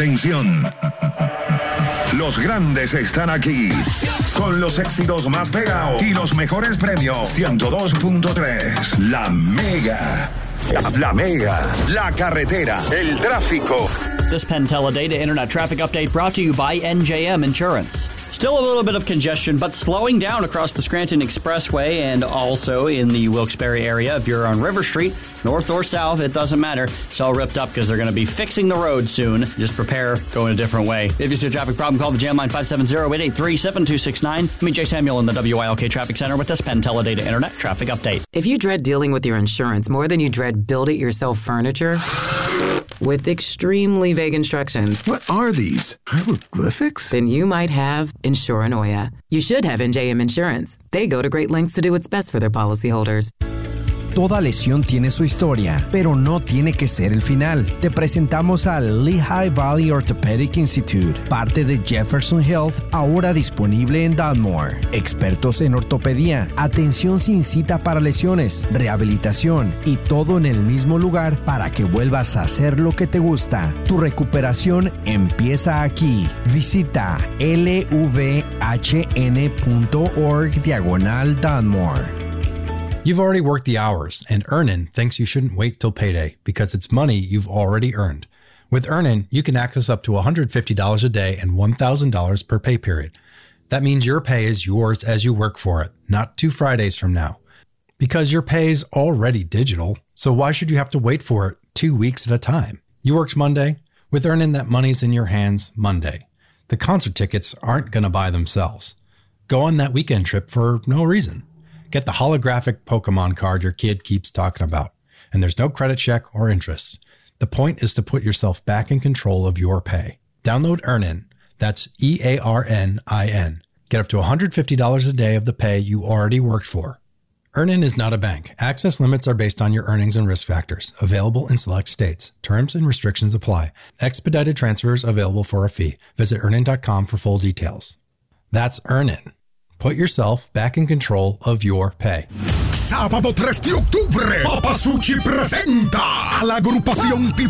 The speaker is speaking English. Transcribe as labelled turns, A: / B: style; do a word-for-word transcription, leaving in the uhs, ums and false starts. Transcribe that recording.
A: Atención. Los grandes están aquí con los éxitos más pegados y los mejores premios. ciento dos punto tres. La Mega. La, la Mega. La carretera. El tráfico.
B: This Penn Teledata Internet Traffic Update brought to you by N J M Insurance. Still a little bit of congestion, but slowing down across the Scranton Expressway and also in the Wilkes-Barre area. If you're on River Street, north or south, it doesn't matter. It's all ripped up because they're going to be fixing the road soon. Just prepare, going a different way. If you see a traffic problem, call the jam line five seven zero, eight eight three, seven two six nine. I'm Jay Samuel in the W I L K Traffic Center with this Penn Teledata Internet Traffic Update.
C: If you dread dealing with your insurance more than you dread build-it-yourself furniture, with extremely vague instructions.
D: What are these? Hieroglyphics?
C: Then you might have Insuranoia. You should have N J M Insurance. They go to great lengths to do what's best for their policyholders.
E: Toda lesión tiene su historia, pero no tiene que ser el final. Te presentamos al Lehigh Valley Orthopedic Institute, parte de Jefferson Health, ahora disponible en Dunmore. Expertos en ortopedia, atención sin cita para lesiones, rehabilitación y todo en el mismo lugar para que vuelvas a hacer lo que te gusta. Tu recuperación empieza aquí. Visita lvhn punto org diagonal Dunmore.
F: You've already worked the hours, and Earnin thinks you shouldn't wait till payday because it's money you've already earned. With Earnin, you can access up to one hundred fifty dollars a day and one thousand dollars per pay period. That means your pay is yours as you work for it, not two Fridays from now. Because your pay is already digital, so why should you have to wait for it two weeks at a time? You worked Monday. With Earnin, that money's in your hands Monday. The concert tickets aren't going to buy themselves. Go on that weekend trip for no reason. Get the holographic Pokemon card your kid keeps talking about. And there's no credit check or interest. The point is to put yourself back in control of your pay. Download Earnin. That's E A R N I N. Get up to one hundred fifty dollars a day of the pay you already worked for. Earnin is not a bank. Access limits are based on your earnings and risk factors. Available in select states. Terms and restrictions apply. Expedited transfers available for a fee. Visit earnin dot com for full details. That's Earnin. Put yourself back in control of your pay.
A: Sábado tres de octubre, Papasuchi presenta a la agrupación